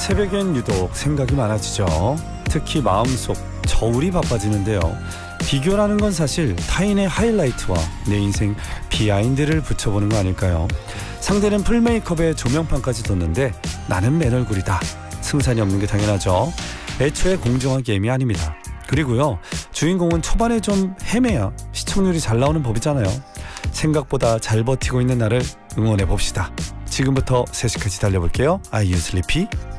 새벽엔 유독 생각이 많아지죠. 특히 마음속 저울이 바빠지는데요. 비교라는 건 사실 타인의 하이라이트와 내 인생 비하인드를 붙여보는 거 아닐까요? 상대는 풀메이크업에 조명판까지 뒀는데 나는 맨 얼굴이다. 승산이 없는 게 당연하죠. 애초에 공정한 게임이 아닙니다. 그리고요, 주인공은 초반에 좀 헤매야 시청률이 잘 나오는 법이잖아요. 생각보다 잘 버티고 있는 나를 응원해 봅시다. 지금부터 3시까지 달려볼게요. Are you sleepy?